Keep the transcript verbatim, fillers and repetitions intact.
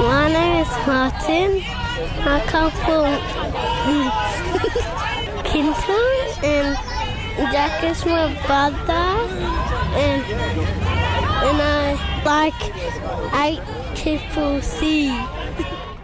My name is Martin. I come from Kinton, and Jack is my brother, and and I like eight triple C.